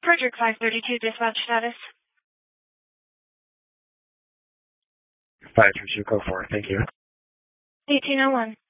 Frederick 532 dispatch status. 532, go for it. Thank you. 1801.